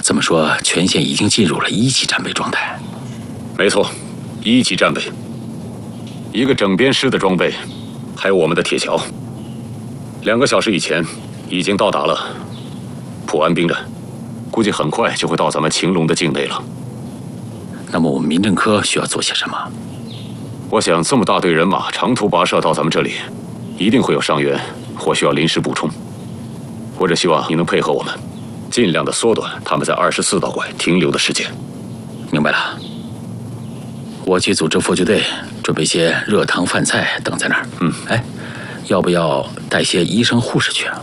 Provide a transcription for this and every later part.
这么说，全县已经进入了1级战备状态。 没错，1级战备，一个整编师的装备，还有我们的铁桥。2个小时以前已经到达了普安兵站，估计很快就会到咱们秦龙的境内了。 那么我们民政科需要做些什么？ 我想这么大队人马长途跋涉到咱们这里，一定会有伤员或需要临时补充。我只希望你能配合我们，尽量的缩短他们在24道拐停留的时间。 明白了。我去组织妇救队，准备些热汤饭菜等在那儿。哎，要不要带些医生护士去啊？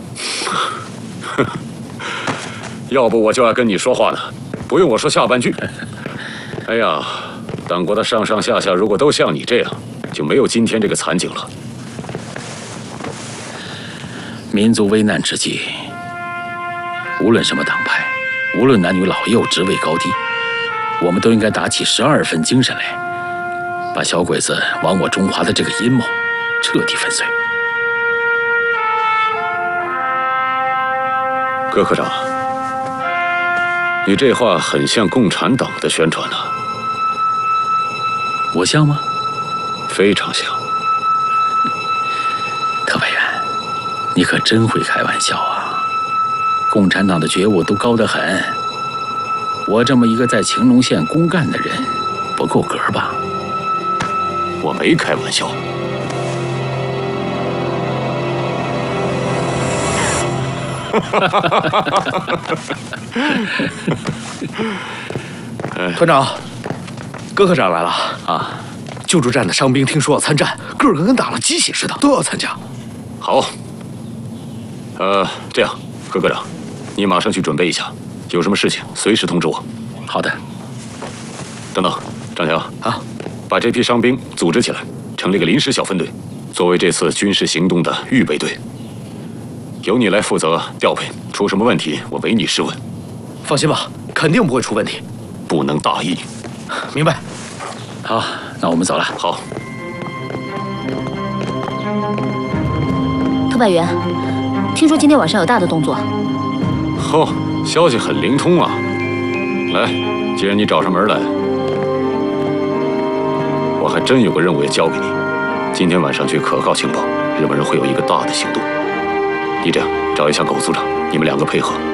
要不我就爱跟你说话呢，不用我说下半句。哎呀，党国的上上下下如果都像你这样，就没有今天这个惨景了。 民族危难之际，无论什么党派，无论男女老幼、职位高低，我们都应该打起12分精神来，把小鬼子亡我中华的这个阴谋彻底粉碎。 葛科长，你这话很像共产党的宣传呢。 我像吗？ 非常像。 特派员，你可真会开玩笑啊！共产党的觉悟都高得很。我这么一个在晴隆县公干的人，不够格吧？ 我没开玩笑。 团长，葛科长来了啊！救助站的伤兵听说要参战，个个跟打了鸡血似的，都要参加。 好，这样，葛科长，你马上去准备一下，有什么事情随时通知我。 好的。 等等，张强啊， 把这批伤兵组织起来，成立个临时小分队，作为这次军事行动的预备队。由你来负责调配，出什么问题我唯你是问。 放心吧，肯定不会出问题。 不能大意。 明白。 好，那我们走了。 好。 特派员，听说今天晚上有大的动作。 呵，消息很灵通啊。来，既然你找上门来，我还真有个任务要交给你。今天晚上据可靠情报，日本人会有一个大的行动。你这样找一下苟组长，你们2个配合。